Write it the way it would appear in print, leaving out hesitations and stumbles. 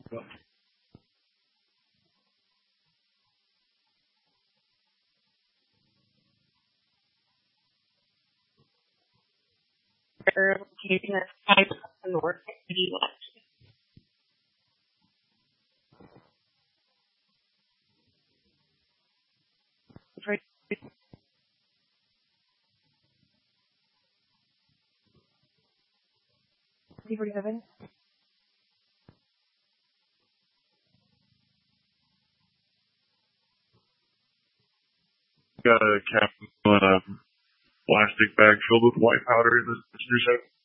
Location that's 5 north of the west. T47. Got a capsule and a plastic bag filled with white powder in the passenger side.